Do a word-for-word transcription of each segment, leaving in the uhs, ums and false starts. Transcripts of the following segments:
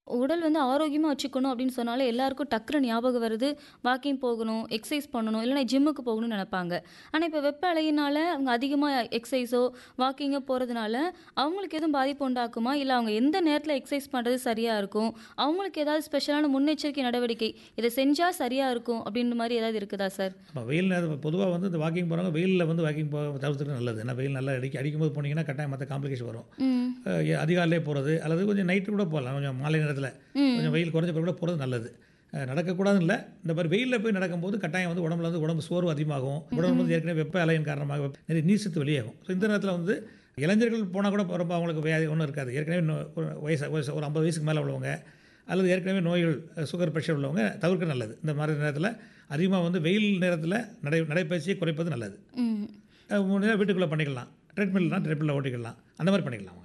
உடல் வந்து ஆரோக்கியமா வச்சுக்கணும் அப்படின்னு சொன்னாலே எல்லாருக்கும் டக்குனு ஞாபகம் வருது, வாக்கிங் போகணும், எக்சர்சைஸ் பண்ணணும், இல்லைன்னா ஜிம்முக்கு போகணும்னு நெனைப்பாங்க. ஆனா, இப்ப வெப்ப அலையினால அவங்க அதிகமா எக்சர்சைஸோ, வாக்கிங்கோ போறதுனால அவங்களுக்கு எதுவும் பாதிப்பு உண்டாக்குமா? இல்ல அவங்க எந்த நேரத்தில எக்சர்சைஸ் பண்றது சரியா இருக்கும்? அவங்களுக்கு ஏதாவது ஸ்பெஷலான முன்னெச்சரிக்கை நடவடிக்கை, இத செஞ்சா சரியா இருக்கும் அப்படின்ற மாரி ஏதாவது இருக்குதா சார்? ஆமா, வெயில் நேரம் பொதுவா வந்து இந்த வாக்கிங் போறவங்க வெயில்ல வந்து வாக்கிங் போ தவிர்த்துறது நல்லது. ஏன்னா வெயில் நல்லா அடிக்க அடிக்கும்போது போனீங்கன்னா கட்டாயம் மத்த காம்ப்ளிகேஷன் வரும். ம். அ அதிகாலையிலே போறது அல்லது கொஞ்சம் நைட்டு கூட போகலாம். கொஞ்சம் மாலை நேரத்தில ம். கொஞ்சம் வெயில் குறைஞ்ச பிறகு கூட போறது நல்லது. அ நடக்கக்கூடாதுன்னு இல்ல. இந்த மாரி வெயில்ல போய் நடக்கும்போது கட்டாயம் வந்து உடம்புல வந்து உடம்பு சோர்வு அதிகமாகும். உடம்பு வந்து ஏற்கனவே வெப்ப அலையின் காரணமாக நிறைய நீர் சத்து வெளியாகும். ஸோ இந்த நேரத்தில வந்து இளைஞர்கள் போனா கூட ரொம்ப அவங்களுக்கு வியாதி ஒண்ணும் இருக்காது. ஏற்கனவே நோ ஒரு வயசு வயசு ஒரு ஐம்பது வயசுக்கு மேல உள்ளவங்க அல்லது ஏற்கனவே நோய்கள் சுகர், பிரஷர் உள்ளவங்க தவிர்க்க நல்லது. இந்த மாரி நேரத்தில அதிகமா வந்து வெயில் நேரத்தில நடை நடைப்பயிற்சியை குறைப்பது நல்லது. ம். அ முடிஞ்சா வீட்டுக்குள்ள பண்ணிக்கலாம். ட்ரெட்மில்னா ட்ரெட்மில்ல ஓட்டிக்கலாம். அந்த மாரி பண்ணிக்கலாம் அவங்க.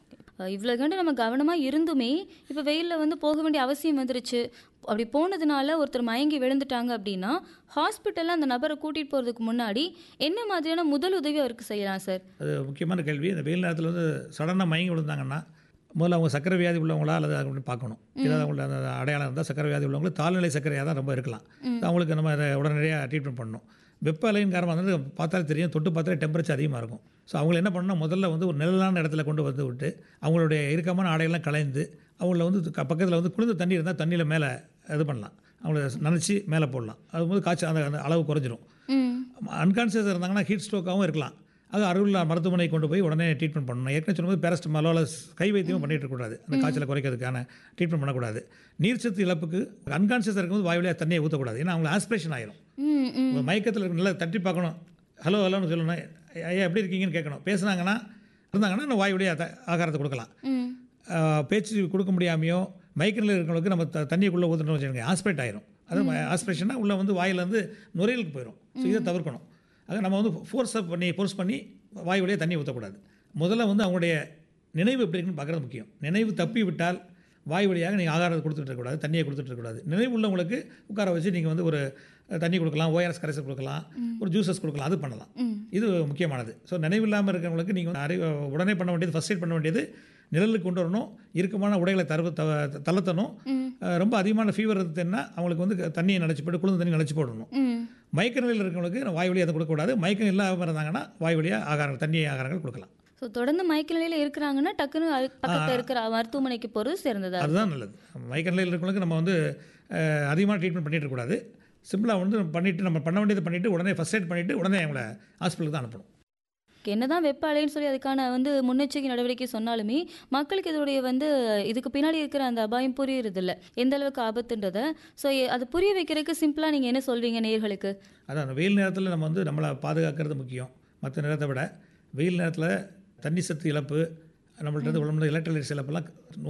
அ இவ்வளோ கண்டு நம்ம கவனமா இருந்துமே, இப்ப வெயில்ல வந்து போக வேண்டிய அவசியம் வந்துருச்சு. அப்படி போனதுனால ஒருத்தர் மயங்கி விழுந்துட்டாங்க அப்படின்னா, ஹாஸ்பிட்டல்ல அந்த நபர கூட்டிட்டு போறதுக்கு முன்னாடி என்ன மாதிரியான முதல் உதவி அவருக்கு செய்யலாம் சார்? அது முக்கியமான கேள்வி. இந்த வெயில் நேரத்தில வந்து சடனா மயங்கி விழுந்தாங்கன்னா, முதல்ல அவங்க சர்க்கரை வியாதி உள்ளவங்களா அல்லது அப்படின்னு பார்க்கணும். ஏதாவது அவங்களுக்கு அந்த அடையாளம் இருந்தால் சர்க்கரை வியாதி உள்ளவங்களுக்கு தாழ்நிலை சர்க்கரையாக தான் ரொம்ப இருக்கலாம். அவங்களுக்கு நம்ம அதை உடனடியாக ட்ரீட்மெண்ட் பண்ணணும். வெப்ப அலையின் காரணமாக வந்து பார்த்தாலே தெரியும், தொட்டு பார்த்தாலே டெம்பரேச்சர் அதிகமாக இருக்கும். ஸோ அவங்கள என்ன பண்ணணும்னா முதல்ல வந்து ஒரு நிழலான இடத்துல கொண்டு வந்து விட்டு அவங்களுடைய இறுக்கமான ஆடைகள்லாம் களைந்து அவங்கள வந்து பக்கத்தில் வந்து குளிர்ந்த தண்ணி இருந்தால் தண்ணியில் மேலே இது பண்ணலாம். அவங்கள நனைச்சி மேலே போடலாம். அதுபோது காய்ச்சல் அந்த அந்த அளவு குறைஞ்சிரும். ம். அன்கான்சியஸ் இருந்தாங்கன்னா ஹீட் ஸ்ட்ரோக்காகவும் இருக்கலாம். அது அருகில் மருத்துவமனை கொண்டு போய் உடனே ட்ரீட்மெண்ட் பண்ணணும். ஏற்கனவே சொல்லும்போது பேரஸ்டமாலோ அல்லது கை வைத்தியமும் பண்ணிட்டு இருக்கக்கூடாது. அந்த காய்ச்சலை குறைக்கிறதுக்கான ட்ரீட்மெண்ட் பண்ணக்கூடாது. நீர்ச்சத்து இழப்புக்கு அன்கான்சியஸ் இருக்கும்போது வாய் வழியாக தண்ணியை ஊற்றக்கூடாது. ஏன்னா அவங்களுக்கு ஆஸ்பிரேஷன் ஆயிரும். ம். ம். ஒரு மயக்கத்தில் இருக்க நல்லா தட்டி பார்க்கணும். ஹலோ ஹலோன்னு சொல்லணும். ஐயா எப்படி இருக்கீங்கன்னு கேட்கணும். பேசுனாங்கன்னா இருந்தாங்கன்னா நம்ம வாய் வழியாக த ஆகாரத்தை கொடுக்கலாம். ம். ஆ, பேச்சு கொடுக்க முடியாமையோ மயக்க நிலையில் இருக்கிறவங்களுக்கு நம்ம த தண்ணிக்குள்ளே ஊற்றணும் வச்சுக்கோங்க, ஆஸ்பிரேட் ஆயிரும். அது ஆஸ்பிரேஷனாக உள்ளே வந்து வாயிலேருந்து நுரையீரலுக்கு போயிடும். ஸோ இதை தவிர்க்கணும். அதை நம்ம வந்து ஃபோர்ஸை பண்ணி ஃபோர்ஸ் பண்ணி வாய் வழியாக தண்ணி ஊற்றக்கூடாது. முதல்ல வந்து அவங்களுடைய நினைவு எப்படி இருக்குன்னு பார்க்குறது முக்கியம். நினைவு தப்பி விட்டால் வாய் வழியாக நீங்கள் ஆகாரத்தை கொடுத்துட்டு இருக்கக்கூடாது, தண்ணியை கொடுத்துட்டு இருக்கக்கூடாது. நினைவு உள்ளவங்களுக்கு உட்கார வச்சு நீங்கள் வந்து ஒரு தண்ணி கொடுக்கலாம், ஓஆர்எஸ் கரைசல் கொடுக்கலாம், ஒரு ஜூஸஸ் கொடுக்கலாம், அது பண்ணலாம். இது முக்கியமானது. ஸோ நினைவு இல்லாமல் இருக்கிறவங்களுக்கு நீங்கள் அறிவு உடனே பண்ண வேண்டியது, ஃபர்ஸ்ட் எய்ட் பண்ண வேண்டியது நிழலுக்கு கொண்டு வரணும், இறுக்கமான உடைகளை தரு த தளர்த்தணும். ரொம்ப அதிகமான ஃபீவர் இருந்துன்னா அவங்களுக்கு வந்து தண்ணியை நினச்சி போட்டு குளிர்ந்த தண்ணி நினச்சி போடணும். ம். மயக்க நிலையில் இருக்கிறவங்களுக்கு வாய் வழியாக அதை கொடுக்கக்கூடாது. மயக்கம் இல்லாமல் இருந்தாங்கன்னா வாய் வழியாக ஆகாரம் தண்ணி ஆகாரங்கள் கொடுக்கலாம். ஸோ தொடர்ந்து மயக்க நிலையில இருக்கிறாங்கன்னா, டக்குனு அது பக்கத்துல இருக்கிற மருத்துவமனைக்கு போறது சிறந்ததா இருக்கும். அதுதான் நல்லது. மயக்க நிலையில் இருக்கிறவங்களுக்கு நம்ம வந்து அஹ், அதிகமான ட்ரீட்மெண்ட் பண்ணிட்டு இருக்கக்கூடாது. சிம்பிளாக வந்து பண்ணிவிட்டு நம்ம பண்ண வேண்டியதை பண்ணிவிட்டு உடனே ஃபர்ஸ்ட் எய்ட் பண்ணிவிட்டு உடனே அவங்கள ஹாஸ்பிட்டலுக்கு தான் அனுப்பணும். என்னதான் வெப்ப அலைன்னு சொல்லி அதுக்கான வந்து முன்னெச்சரிக்கை நடவடிக்கை சொன்னாலுமே, மக்களுக்கு இதோடைய வந்து இதுக்கு பின்னாடி இருக்கிற அந்த அபாயம் புரியுறதில்ல. எந்த அளவுக்கு ஆபத்துன்றத. ஸோ அது புரிய வைக்கிறதுக்கு சிம்பிளா நீங்க என்ன சொல்வீங்க நேயர்களுக்கு? அதான் அந்த வெயில் நேரத்தில் நம்ம வந்து நம்மளை பாதுகாக்கிறது முக்கியம். மற்ற நேரத்தை விட வெயில் நேரத்தில் தண்ணி சத்து இழப்பு, நம்மள்ட்ட இருந்து உடம்புல எலக்ட்ரோலைட்ஸ் இழப்பெல்லாம்